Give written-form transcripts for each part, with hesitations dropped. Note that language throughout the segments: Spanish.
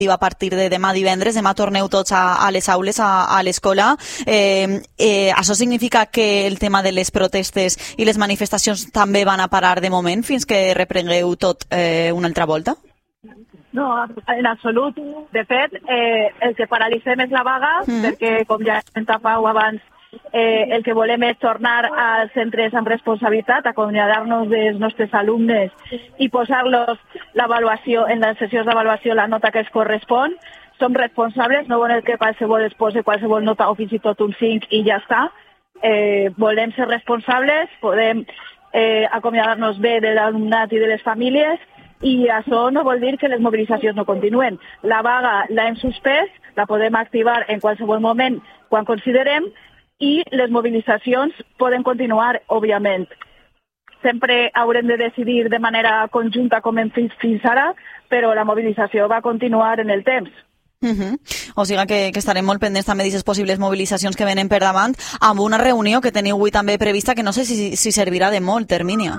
a partir de demà divendres. Demà torneu tots a les aules, a l'escola. Això significa que el tema de les protestes i les manifestacions també van a parar de moment fins que reprengueu tot una altra volta? No, en absolut. De fet, el que paralitzem és la vaga, perquè, com ja comentàveu abans, el que volem és tornar als centres amb responsabilitat, acomiadar-nos dels nostres alumnes i posar-los l'avaluació, en les sessions d'avaluació, la nota que es correspon. Som responsables, no volem que qualsevol es posi qualsevol nota o fins i tot un 5 i ja està. Volem ser responsables, podem acomiadar-nos bé de l'alumnat i de les famílies, i això no vol dir que les mobilitzacions no continuen. La vaga l'hem suspès, la podem activar en qualsevol moment quan considerem, i les mobilitzacions poden continuar, òbviament. Sempre haurem de decidir de manera conjunta com hem fet fins ara, però la mobilització va continuar en el temps. O sigui que estarem molt pendents també d'aquestes possibles mobilitzacions que venen per davant, amb una reunió que teniu avui també prevista que no sé si servirà de molt, Hermínia.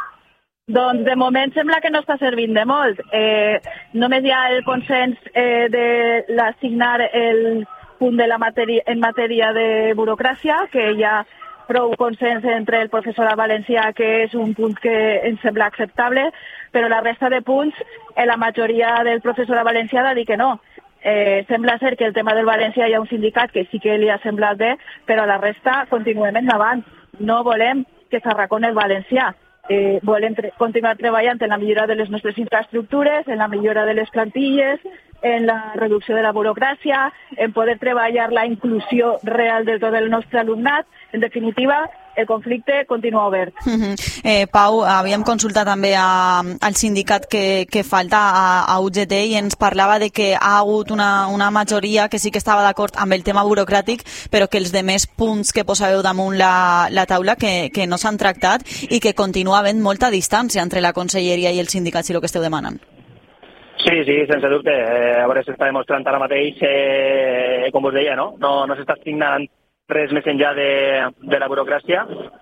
Doncs de moment sembla que no està servint de molt. Només hi ha el consens de l'assignar el punt de en matèria de burocràcia, que hi ha prou consens entre el professorat valencià, que és un punt que ens sembla acceptable, però la resta de punts, la majoria del professorat valencià ha de dir que no. Sembla ser que el tema del valencià hi ha un sindicat que sí que li ha semblat bé, però la resta continuem endavant. No volem que s'arraconi el valencià. Volem continuar treballant en la millora de les nostres infraestructures, en la millora de les plantilles, en la reducció de la burocràcia, en poder treballar la inclusió real de tot el nostre alumnat. En definitiva, el conflicte continua obert. Pau, havíem consultat també al sindicat que falta a UGT i ens parlava de que ha hagut una majoria que sí que estava d'acord amb el tema burocràtic, però que els demés punts que posàveu damunt la taula que no s'han tractat i que continua havent molta distància entre la conselleria i el sindicat, si el que esteu demanant. Sí, sense dubte. A veure, s'està demostrant ara mateix, com us deia, no s'està signant res més enllà de la burocràcia.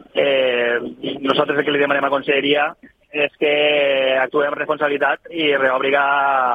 Nosaltres el que li demanem a la conselleria és que actuem amb responsabilitat i reobrigar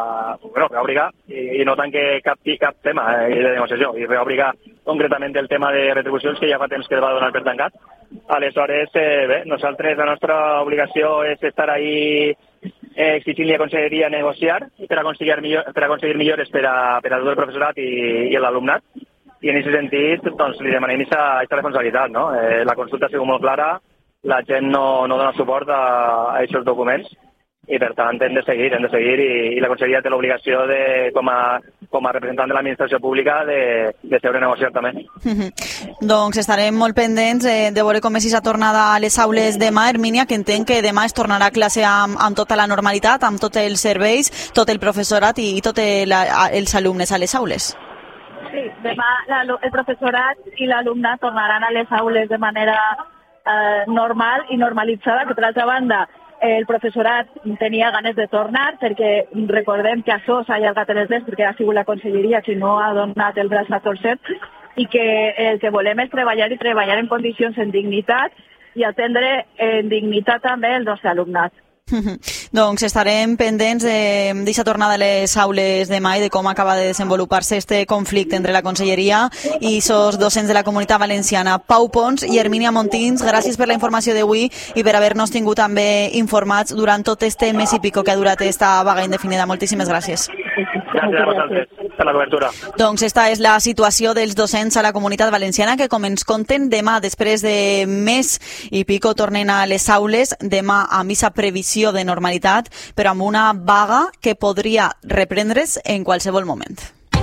i no tanque cap tema de negociació, i reobrigar concretament el tema de retribucions, que ja fa temps que es va donar per tancat. Aleshores, bé, nosaltres la nostra obligació és estar ahí exigint-li a la conselleria negociar per aconseguir millores per a tot el professorat i l'alumnat. I en aquest sentit, doncs, li demanem aquesta responsabilitat, no? La consulta ha sigut molt clara, la gent no dona suport a aquests documents i, per tant, hem de seguir i la conselleria té l'obligació, com a representant de l'administració pública, de seure a negociar també. Doncs estarem molt pendents de veure com és aquesta tornada a les aules demà. Hermínia, que entenc que demà es tornarà a classe amb tota la normalitat, amb tots els serveis, tot el professorat i tots els alumnes a les aules. Sí, demà el professorat i l'alumnat tornaran a les aules de manera normal i normalitzada, que per altra banda el professorat tenia ganes de tornar, perquè recordem que això s'ha allargat en els temps perquè ha sigut la conselleria qui no ha donat el braç a torcer, i que el que volem és treballar en condicions en dignitat i atendre en dignitat també el nostre alumnat. Doncs estarem pendents d'aquesta tornada a les aules demà i de com acaba de desenvolupar-se este conflicte entre la conselleria i els docents de la Comunitat Valenciana. Pau Pons i Hermínia Montins, gràcies per la informació d'avui i per haver-nos tingut també informats durant tot este mes i pico que ha durat esta vaga indefinida. Moltíssimes gràcies. Gràcies a vosaltres per la cobertura. Doncs esta és la situació dels docents a la Comunitat Valenciana, que, com ens conten, demà, després de mes i pico, tornen a les aules, demà amb aquesta previsió de normalitat, però amb una vaga que podria reprendre's en qualsevol moment.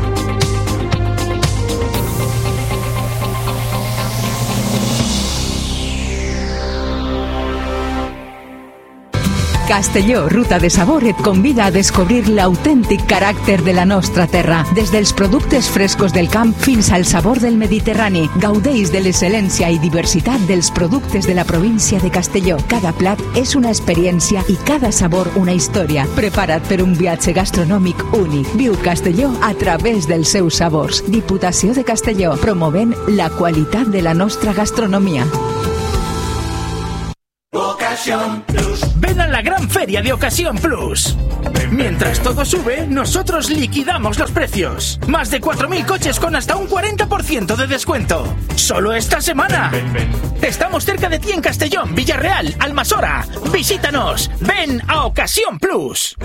Castelló, Ruta de Sabor, et convida a descobrir l'autèntic caràcter de la nostra terra. Des dels productes frescos del camp fins al sabor del Mediterrani. Gaudeix de l'excel·lència i diversitat dels productes de la província de Castelló. Cada plat és una experiència i cada sabor una història. Prepara't per un viatge gastronòmic únic. Viu Castelló a través dels seus sabors. Diputació de Castelló, promovent la qualitat de la nostra gastronomia. Vocación Plus. ven a la gran feria de Ocasión Plus. Mientras todo sube, nosotros liquidamos los precios. Más de 4.000 coches con hasta un 40% de descuento. ¡Solo esta semana! Estamos cerca de ti en Castellón, Villarreal, Almasora. Visítanos. Ven a Ocasión Plus.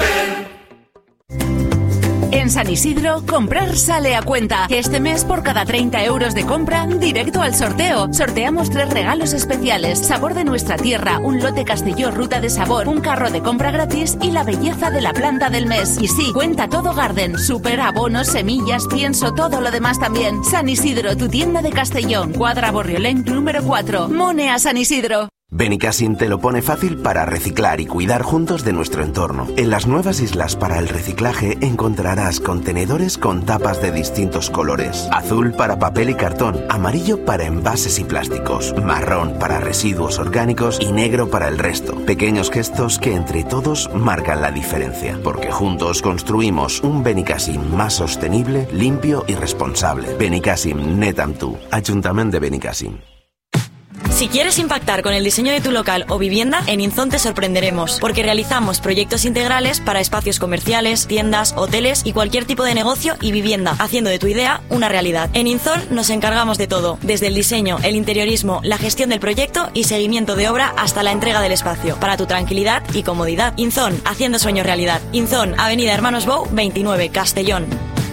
En San Isidro, comprar sale a cuenta. Este mes, por cada 30 euros de compra, directo al sorteo. Sorteamos 3 regalos especiales: sabor de nuestra tierra, un lote Castelló Ruta de Sabor, un carro de compra gratis y la belleza de la planta del mes. Y sí, cuenta todo Garden, super abonos, semillas, pienso, todo lo demás también. San Isidro, tu tienda de Castellón, Cuadra Borriolén número 4. Mone a San Isidro. Benicassim te lo pone fácil para reciclar y cuidar juntos de nuestro entorno. En las nuevas islas para el reciclaje encontrarás contenedores con tapas de distintos colores. Azul para papel y cartón, amarillo para envases y plásticos, marrón para residuos orgánicos y negro para el resto. Pequeños gestos que entre todos marcan la diferencia, porque juntos construimos un Benicassim más sostenible, limpio y responsable. Benicassim, net amb tu. Ayuntamiento de Benicassim. Si quieres impactar con el diseño de tu local o vivienda, en Inzon te sorprenderemos, porque realizamos proyectos integrales para espacios comerciales, tiendas, hoteles y cualquier tipo de negocio y vivienda, haciendo de tu idea una realidad. En Inzon nos encargamos de todo, desde el diseño, el interiorismo, la gestión del proyecto y seguimiento de obra hasta la entrega del espacio, para tu tranquilidad y comodidad. Inzon, haciendo sueños realidad. Inzon, Avenida Hermanos Bou, 29, Castellón.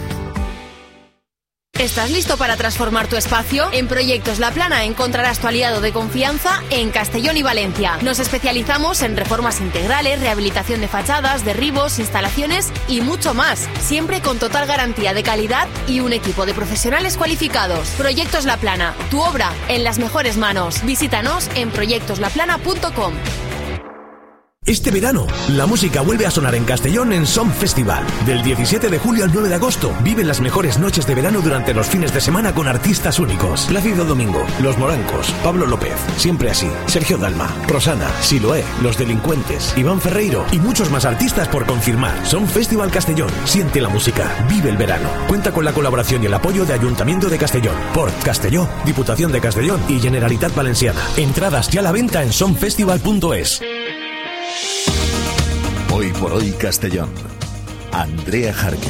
¿Estás listo para transformar tu espacio? En Proyectos La Plana encontrarás tu aliado de confianza en Castellón y Valencia. Nos especializamos en reformas integrales, rehabilitación de fachadas, derribos, instalaciones y mucho más. Siempre con total garantía de calidad y un equipo de profesionales cualificados. Proyectos La Plana, tu obra en las mejores manos. Visítanos en proyectoslaplana.com. Este verano, la música vuelve a sonar en Castellón en Som Festival. Del 17 de julio al 9 de agosto, vive las mejores noches de verano durante los fines de semana con artistas únicos. Plácido Domingo, Los Morancos, Pablo López, Siempre Así, Sergio Dalma, Rosana, Siloé, Los Delincuentes, Iván Ferreiro y muchos más artistas por confirmar. Som Festival Castellón. Siente la música. Vive el verano. Cuenta con la colaboración y el apoyo de Ayuntamiento de Castellón, Port Castelló, Diputación de Castellón y Generalitat Valenciana. Entradas ya a la venta en somfestival.es. Hoy por hoy Castellón. Andrea Jarque.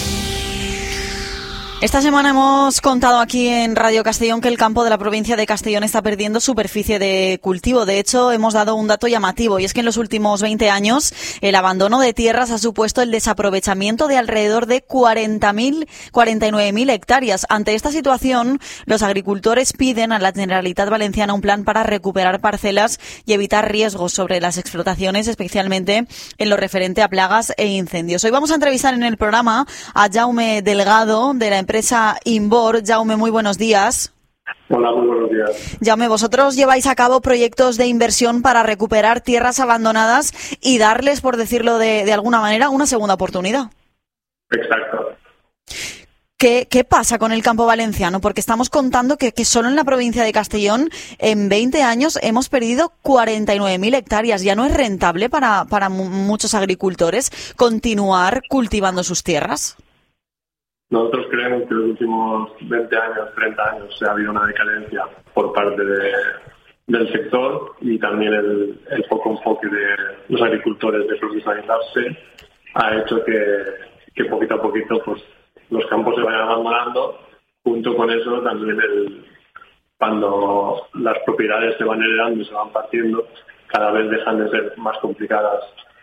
Esta semana hemos contado aquí en Radio Castellón que el campo de la provincia de Castellón está perdiendo superficie de cultivo. De hecho, hemos dado un dato llamativo, y es que en los últimos 20 años el abandono de tierras ha supuesto el desaprovechamiento de alrededor de 49.000 hectáreas. Ante esta situación, los agricultores piden a la Generalitat Valenciana un plan para recuperar parcelas y evitar riesgos sobre las explotaciones, especialmente en lo referente a plagas e incendios. Hoy vamos a entrevistar en el programa a Jaume Delgado, de la empresa Inbor. Jaume, muy buenos días. Hola, muy buenos días. Jaume, vosotros lleváis a cabo proyectos de inversión para recuperar tierras abandonadas y darles, por decirlo de alguna manera, una segunda oportunidad. Exacto. ¿Qué pasa con el campo valenciano? Porque estamos contando que solo en la provincia de Castellón, en 20 años, hemos perdido 49.000 hectáreas. Ya no es rentable para muchos agricultores continuar cultivando sus tierras. Nosotros creemos que en los últimos 20 años, 30 años, ha habido una decadencia por parte del sector, y también el poco enfoque de los agricultores de profesionalizarse ha hecho que poquito a poquito pues los campos se vayan abandonando. Junto con eso también cuando las propiedades se van heredando y se van partiendo, cada vez dejan de ser más complicadas.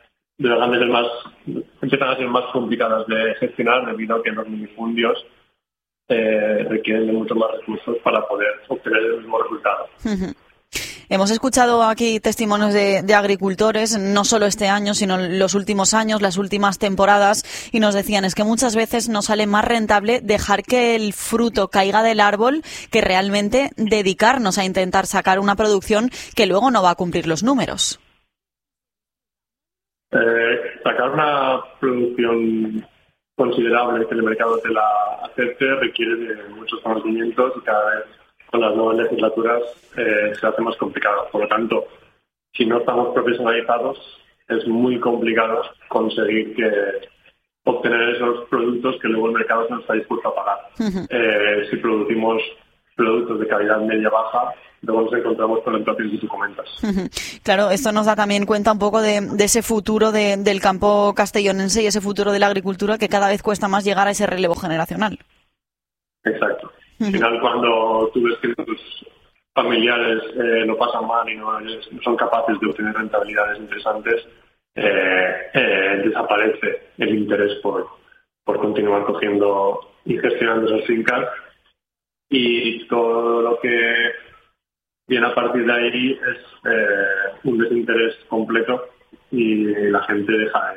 Empiezan a ser más complicadas de gestionar, debido a que los minifundios requieren de muchos más recursos para poder obtener el mismo resultado. Hemos escuchado aquí testimonios de agricultores, no solo este año, sino los últimos años, las últimas temporadas, y nos decían es que muchas veces nos sale más rentable dejar que el fruto caiga del árbol que realmente dedicarnos a intentar sacar una producción que luego no va a cumplir los números. Sacar una producción considerable que el mercado te la acepte requiere de muchos conocimientos, y cada vez con las nuevas legislaturas se hace más complicado. Por lo tanto, si no estamos profesionalizados, es muy complicado conseguir obtener esos productos que luego el mercado no está dispuesto a pagar. Si producimos productos de calidad media-baja, luego nos encontramos con la situación que tú comentas. Claro, esto nos da también cuenta un poco de ese futuro del campo castellonense y ese futuro de la agricultura que cada vez cuesta más llegar a ese relevo generacional. Exacto. Al final, cuando tú ves que tus familiares lo pasan mal y no son capaces de obtener rentabilidades interesantes, desaparece el interés por continuar cogiendo y gestionando esas fincas, y todo lo que viene a partir de ahí es un desinterés completo y la gente deja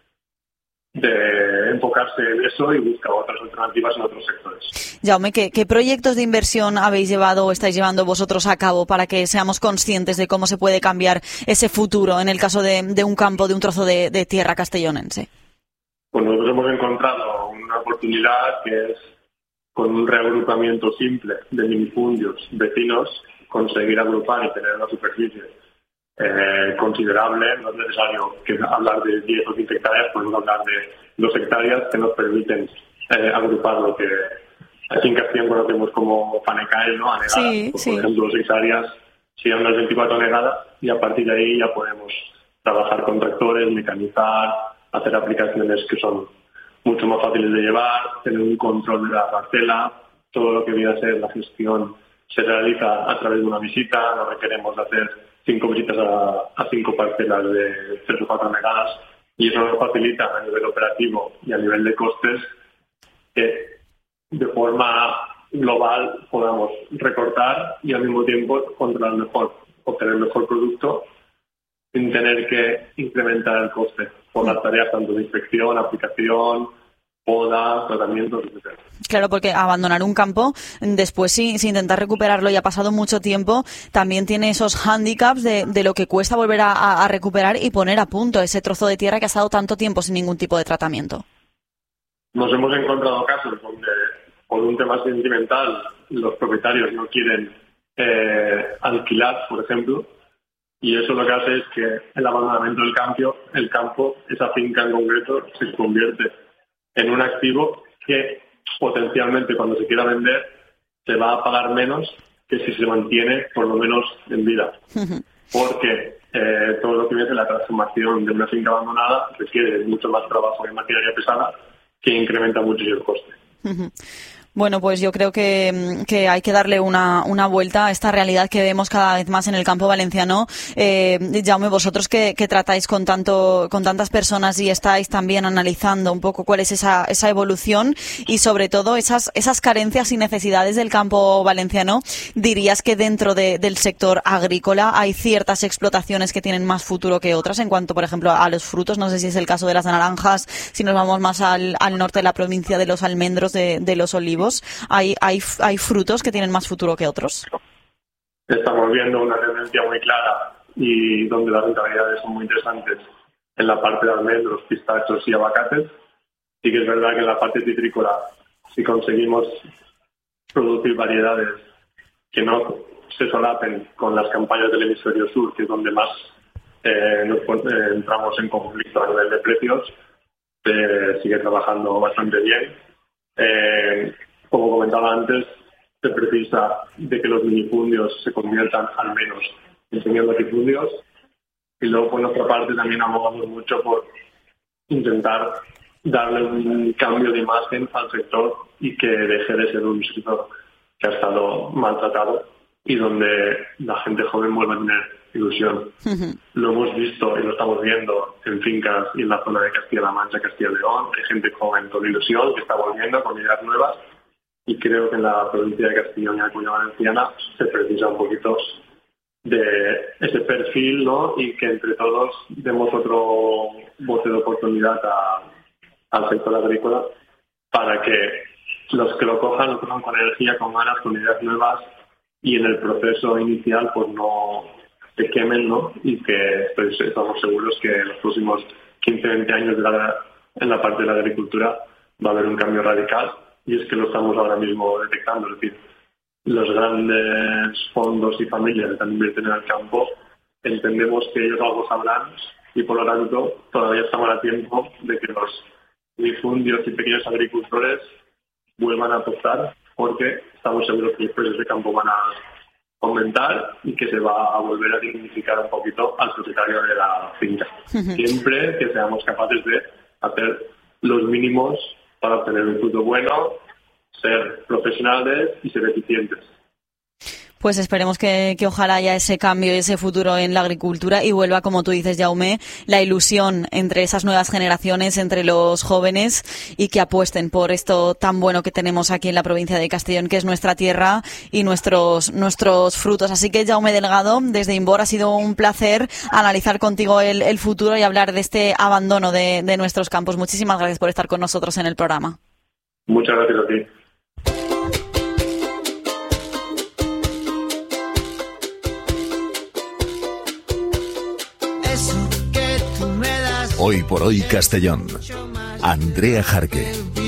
de enfocarse en eso y busca otras alternativas en otros sectores. Jaume, ¿qué proyectos de inversión habéis llevado o estáis llevando vosotros a cabo para que seamos conscientes de cómo se puede cambiar ese futuro en el caso de un campo, de un trozo de tierra castellonense? Pues nosotros hemos encontrado una oportunidad que es, con un reagrupamiento simple de minifundios vecinos, conseguir agrupar y tener una superficie considerable. No es necesario hablar de 10 o 15 hectáreas, podemos hablar de 2 hectáreas que nos permiten agrupar lo que aquí en Castellón conocemos como panecael, ¿no? Anegadas. Sí, Por ejemplo, 2 hectáreas serían unas 24 anegadas, y a partir de ahí ya podemos trabajar con tractores, mecanizar, hacer aplicaciones que son mucho más fáciles de llevar, tener un control de la parcela. Todo lo que viene a ser la gestión se realiza a través de una visita, no requeremos hacer 5 visitas a 5 parcelas de 3 o 4 anegadas, y eso nos facilita a nivel operativo y a nivel de costes que de forma global podamos recortar y al mismo tiempo controlar mejor, obtener mejor producto sin tener que incrementar el coste por las tareas tanto de inspección, aplicación, poda, tratamientos, etc. Claro, porque abandonar un campo después, si intentar recuperarlo y ha pasado mucho tiempo, también tiene esos hándicaps de lo que cuesta volver a recuperar y poner a punto ese trozo de tierra que ha estado tanto tiempo sin ningún tipo de tratamiento. Nos hemos encontrado casos donde, por un tema sentimental, los propietarios no quieren alquilar, por ejemplo, y eso lo que hace es que el abandonamiento del campo, esa finca en concreto, se convierte en un activo que potencialmente cuando se quiera vender se va a pagar menos que si se mantiene por lo menos en vida. Porque todo lo que viene de la transformación de una finca abandonada requiere mucho más trabajo y maquinaria pesada, que incrementa mucho el coste. Bueno, pues yo creo que hay que darle una vuelta a esta realidad que vemos cada vez más en el campo valenciano. Jaume, vosotros que tratáis con tantas personas y estáis también analizando un poco cuál es esa evolución y sobre todo esas carencias y necesidades del campo valenciano, ¿dirías que dentro del sector agrícola hay ciertas explotaciones que tienen más futuro que otras en cuanto, por ejemplo, a los frutos? No sé si es el caso de las naranjas, si nos vamos más al norte de la provincia, de los almendros, de los olivos. ¿Hay frutos que tienen más futuro que otros? Estamos viendo una tendencia muy clara y donde las rentabilidades son muy interesantes en la parte de almendros, pistachos y aguacates. Sí que es verdad que en la parte citrícola, si conseguimos producir variedades que no se solapen con las campañas del hemisferio sur, que es donde más entramos en conflicto a nivel de precios, sigue trabajando bastante bien. Como comentaba antes, se precisa de que los minifundios se conviertan al menos en semi-latifundios, y luego por nuestra parte también abogamos mucho por intentar darle un cambio de imagen al sector y que deje de ser un sector que ha estado maltratado y donde la gente joven vuelva a tener ilusión. Lo hemos visto y lo estamos viendo en fincas y en la zona de Castilla-La Mancha, Castilla-León. Hay gente joven con ilusión que está volviendo con ideas nuevas, y creo que en la provincia de Castellón y la Comunidad Valenciana se precisa un poquito de ese perfil, ¿no? Y que entre todos demos otro bote de oportunidad al sector agrícola para que los que lo cojan con energía, con ganas, con ideas nuevas, y en el proceso inicial pues no se quemen, ¿no? Y que estamos seguros que en los próximos 15-20 años en la parte de la agricultura va a haber un cambio radical. Y es que lo estamos ahora mismo detectando, es decir, los grandes fondos y familias que están invirtiendo en el campo, entendemos que ellos algo sabrán, y por lo tanto todavía estamos a tiempo de que los difundios y pequeños agricultores vuelvan a apostar, porque estamos seguros que los precios de campo van a aumentar y que se va a volver a dignificar un poquito al propietario de la finca. Siempre que seamos capaces de hacer los mínimos para obtener un fruto bueno, ser profesionales y ser eficientes. Pues esperemos que ojalá haya ese cambio y ese futuro en la agricultura y vuelva, como tú dices, Jaume, la ilusión entre esas nuevas generaciones, entre los jóvenes, y que apuesten por esto tan bueno que tenemos aquí en la provincia de Castellón, que es nuestra tierra y nuestros frutos. Así que, Jaume Delgado, desde Inbor, ha sido un placer analizar contigo el futuro y hablar de este abandono de nuestros campos. Muchísimas gracias por estar con nosotros en el programa. Muchas gracias a ti. Hoy por hoy Castellón. Andrea Jarque.